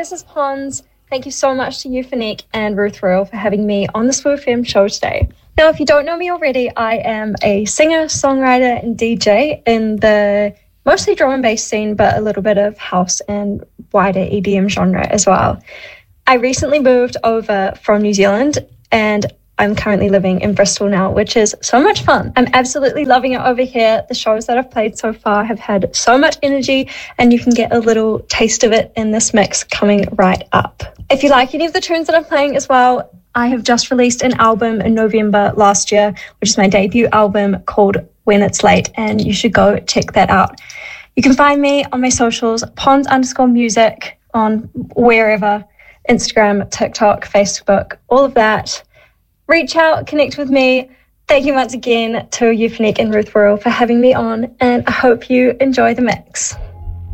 this is Pons. Thank you so much to Euphonique and Ruth Royal for having me on the Swoo FM show today. Now, if you don't know me already, I am a singer, songwriter, and DJ in the mostly drum and bass scene, but a little bit of house and wider EDM genre as well. I recently moved over from New Zealand and I'm currently living in Bristol now, which is so much fun. I'm absolutely loving it over here. The shows that I've played so far have had so much energy, and you can get a little taste of it in this mix coming right up. If you like any of the tunes that I'm playing as well, I have just released an album in November last year, which is my debut album called When It's Late, and you should go check that out. You can find me on my socials, Pons_music on wherever, Instagram, TikTok, Facebook, all of that. Reach out, connect with me. Thank you once again to Euphonique and Ruth Royal for having me on, and I hope you enjoy the mix.